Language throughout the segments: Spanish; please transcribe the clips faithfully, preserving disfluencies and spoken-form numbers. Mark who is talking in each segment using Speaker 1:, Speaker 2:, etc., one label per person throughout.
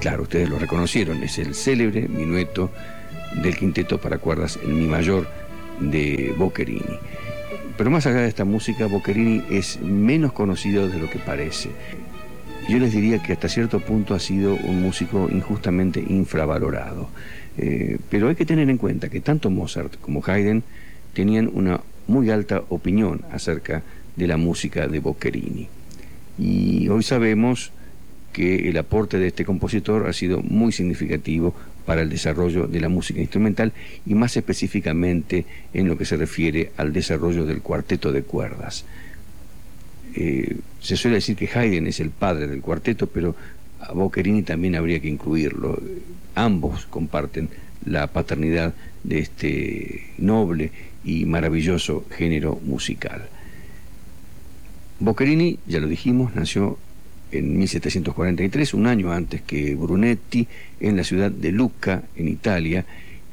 Speaker 1: claro, ustedes lo reconocieron, es el célebre minueto del quinteto para cuerdas en mi mayor de Boccherini. Pero más allá de esta música, Boccherini es menos conocido de lo que parece. Yo les diría que hasta cierto punto ha sido un músico injustamente infravalorado. Eh, pero hay que tener en cuenta que tanto Mozart como Haydn tenían una muy alta opinión acerca de la música de Boccherini. Y hoy sabemos que el aporte de este compositor ha sido muy significativo para el desarrollo de la música instrumental y más específicamente en lo que se refiere al desarrollo del cuarteto de cuerdas. Eh, se suele decir que Haydn es el padre del cuarteto, pero a Boccherini también habría que incluirlo. Ambos comparten la paternidad de este noble y maravilloso género musical. Boccherini, ya lo dijimos, nació en mil setecientos cuarenta y tres, un año antes que Brunetti, en la ciudad de Lucca, en Italia,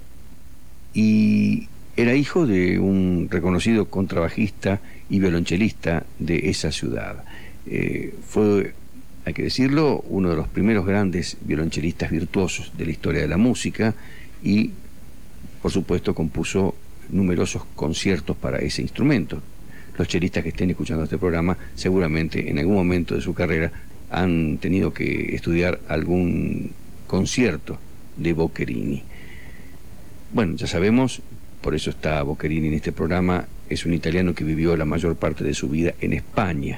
Speaker 1: y era hijo de un reconocido contrabajista y violonchelista de esa ciudad. Eh, fue, hay que decirlo, uno de los primeros grandes violonchelistas virtuosos de la historia de la música y, por supuesto, compuso numerosos conciertos para ese instrumento. Los chelistas que estén escuchando este programa seguramente en algún momento de su carrera han tenido que estudiar algún concierto de Boccherini. Bueno, ya sabemos, por eso está Boccherini en este programa, es un italiano que vivió la mayor parte de su vida en España.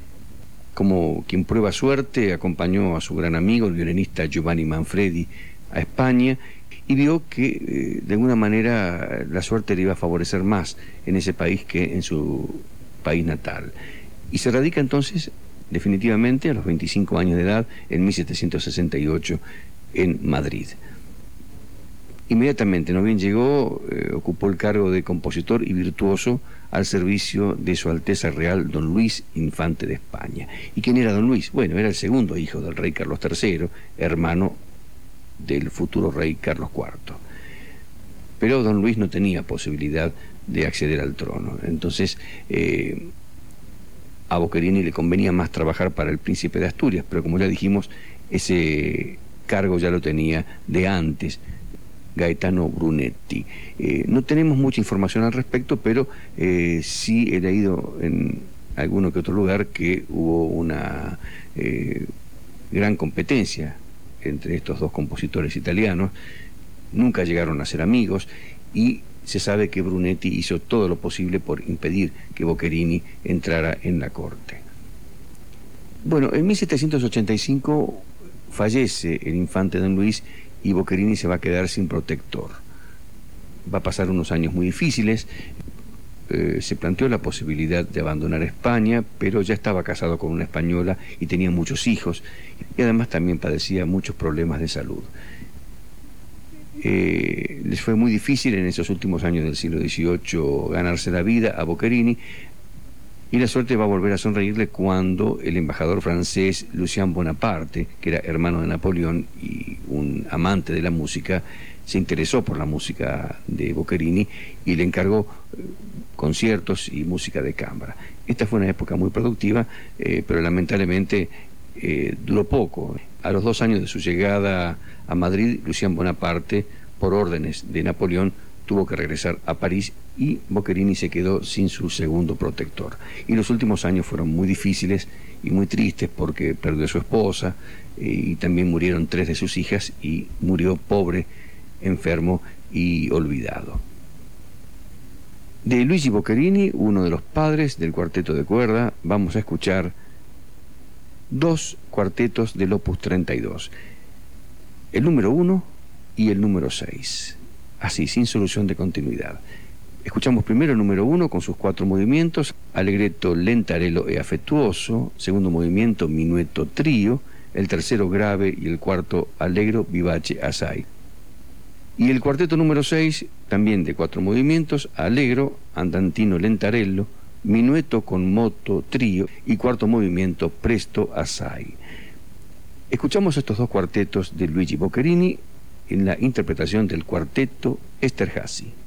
Speaker 1: Como quien prueba suerte, acompañó a su gran amigo, el violinista Giovanni Manfredi, a España y vio que eh, de alguna manera la suerte le iba a favorecer más en ese país que en su país natal. Y se radica entonces definitivamente a los veinticinco años de edad en mil setecientos sesenta y ocho en Madrid. Inmediatamente, no bien llegó, eh, ocupó el cargo de compositor y virtuoso al servicio de Su Alteza Real Don Luis, Infante de España. ¿Y quién era Don Luis? Bueno, era el segundo hijo del rey Carlos tercero, hermano del futuro rey Carlos cuarto. Pero Don Luis no tenía posibilidad de acceder al trono. Entonces, eh, a Boccherini le convenía más trabajar para el príncipe de Asturias, pero como ya dijimos, ese cargo ya lo tenía de antes Gaetano Brunetti. Eh, no tenemos mucha información al respecto, pero eh, sí he leído en alguno que otro lugar que hubo una eh, gran competencia entre estos dos compositores italianos. Nunca llegaron a ser amigos y se sabe que Brunetti hizo todo lo posible por impedir que Boccherini entrara en la corte. Bueno, en mil setecientos ochenta y cinco fallece el infante Don Luis y Boccherini se va a quedar sin protector. Va a pasar unos años muy difíciles. Eh, se planteó la posibilidad de abandonar España, pero ya estaba casado con una española y tenía muchos hijos, y además también padecía muchos problemas de salud. Eh, les fue muy difícil en esos últimos años del siglo dieciocho ganarse la vida a Boccherini, y la suerte va a volver a sonreírle cuando el embajador francés Lucien Bonaparte, que era hermano de Napoleón y un amante de la música, se interesó por la música de Boccherini y le encargó eh, conciertos y música de cámara. Esta fue una época muy productiva, eh, pero lamentablemente eh, duró poco. A los dos años de su llegada a Madrid, Lucien Bonaparte, por órdenes de Napoleón, tuvo que regresar a París y Boccherini se quedó sin su segundo protector. Y los últimos años fueron muy difíciles y muy tristes porque perdió a su esposa eh, y también murieron tres de sus hijas y murió pobre, enfermo y olvidado. De Luigi Boccherini, uno de los padres del cuarteto de cuerda, vamos a escuchar dos cuartetos del Opus treinta y dos, el número uno y el número seis, así, sin solución de continuidad. Escuchamos primero el número uno con sus cuatro movimientos: allegretto lentarello e afettuoso, segundo movimiento minueto trío, el tercero grave y el cuarto allegro vivace assai. Y el cuarteto número seis, también de cuatro movimientos: allegro, andantino lentarello, minueto con moto trío y cuarto movimiento presto assai. Escuchamos estos dos cuartetos de Luigi Boccherini en la interpretación del cuarteto Esterházy.